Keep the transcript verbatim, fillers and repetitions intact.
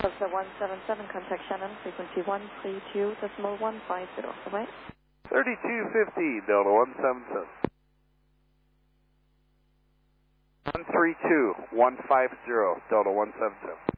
Delta one seven seven, contact Shannon, frequency one three two decimal one five zero. Bye-bye. thirty-two fifty, Delta one seven seven. one three two one five zero, Delta one seven seven.